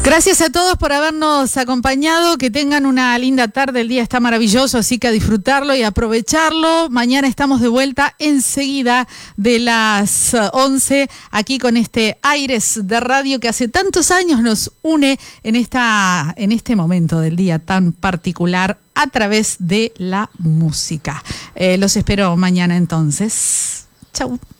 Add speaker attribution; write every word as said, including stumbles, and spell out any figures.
Speaker 1: Gracias a todos por habernos acompañado, que tengan una linda tarde, el día está maravilloso, así que a disfrutarlo y aprovecharlo. Mañana estamos de vuelta enseguida de las once, aquí con este Aires de Radio que hace tantos años nos une en, esta, en este momento del día tan particular a través de la música. Eh, los espero mañana entonces. Chau.